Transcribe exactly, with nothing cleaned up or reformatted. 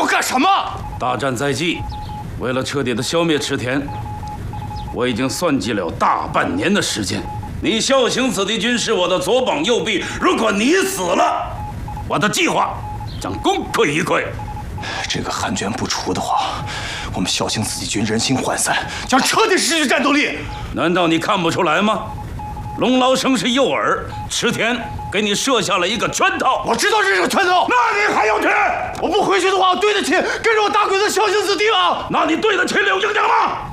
要干什么？ 大战在即，为了彻底的消灭池田，我已经算计了大半年的时间。你孝行子弟军是我的左膀右臂，如果你死了，我的计划将功亏一篑。 这个汉奸不除的话，我们孝行子弟军人心涣散，将彻底失去战斗力。 难道你看不出来吗？龙劳生是诱饵，池田给你设下了一个圈套。 我知道这是个圈套， 那你还要去？ 我不回去的话，我对得起跟着我打鬼子孝行子弟吗？ 那你对得起柳营长吗？